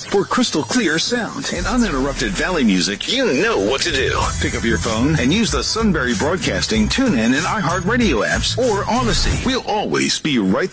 For crystal clear sound and uninterrupted Valley music, you know what to do. Pick up your phone and use the Sunbury Broadcasting TuneIn and iHeartRadio apps or Odyssey. We'll always be right there.